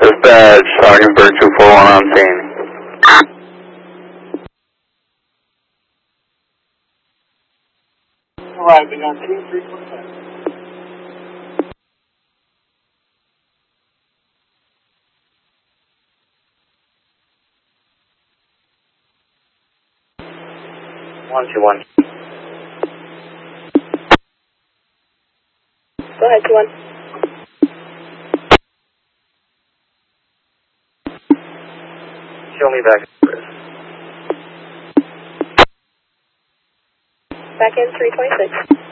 Dispatch, Soggenburg 241 on scene. Arriving on scene 327. One, two, one. Go ahead, 2-1. Show me back. Back in 326.